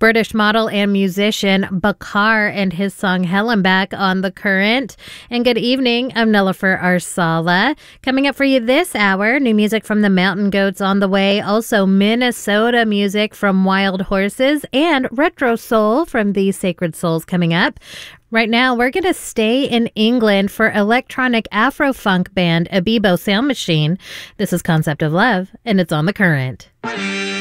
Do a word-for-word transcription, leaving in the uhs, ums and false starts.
British model and musician Bakar and his song Hellenbach on The Current. And good evening, I'm Nilofer Arsala. Coming up for you this hour, new music from the Mountain Goats on the way, also Minnesota music from Wild Horses, and retro soul from the Sacred Souls coming up. Right now, we're going to stay in England for electronic Afro-funk band Abibo Sound Machine. This is Concept of Love, and it's on The Current.